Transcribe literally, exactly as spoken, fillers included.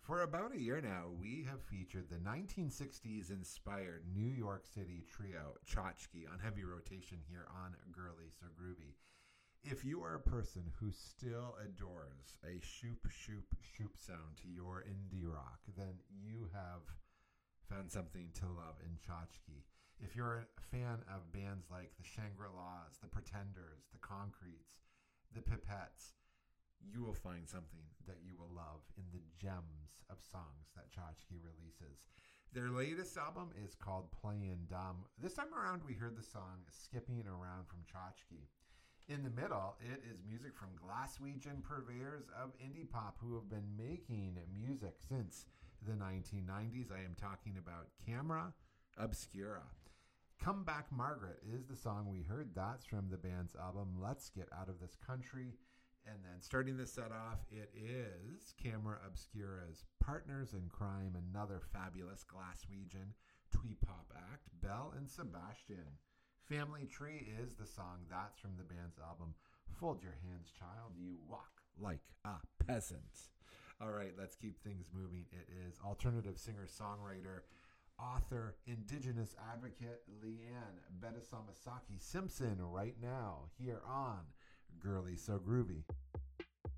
For about a year now, we have featured the nineteen sixties inspired New York City trio Tchotchke on heavy rotation here on Girly So Groovy. If you are a person who still adores a shoop, shoop, shoop sound to your indie rock, then you have found something to love in Tchotchke. If you're a fan of bands like the Shangri-Las, the Pretenders, the Concretes, the Pipettes, you will find something that you will love in the gems of songs that Tchotchke releases. Their latest album is called Playin' Dumb. This time around, we heard the song Skipping Around from Tchotchke. In the middle, it is music from Glaswegian purveyors of indie pop who have been making music since the nineteen nineties. I am talking about Camera Obscura. Come Back Margaret is the song we heard. That's from the band's album Let's Get Out of This Country. And then starting the set off, it is Camera Obscura's Partners in Crime, another fabulous Glaswegian twee pop act, Belle and Sebastian. Family Tree is the song. That's from the band's album Fold Your Hands, Child, You Walk Like a Peasant. All right, let's keep things moving. It is alternative singer-songwriter, author, indigenous advocate Leanne Bedasamasaki Simpson right now here on Girly So Groovy.